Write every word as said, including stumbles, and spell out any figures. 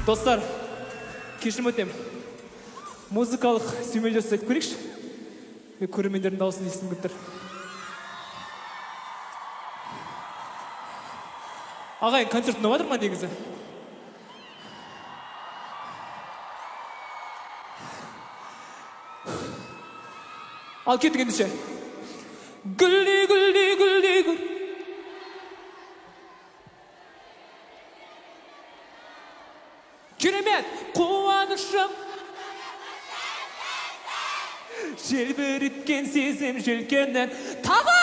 Достар, кешірім өтем. Музыкалық сүймелі жасайды көрейікші. Мен көрермендердің дауысын естігім келіп тұр. Ағайын, концерт ұнап жатыр ма негізі? Ал кеттік ендеше. Гүлді, гүлді, гүлді, гүл. Керемет, қуанышым. Желбіріккен сезім желкеннен тағы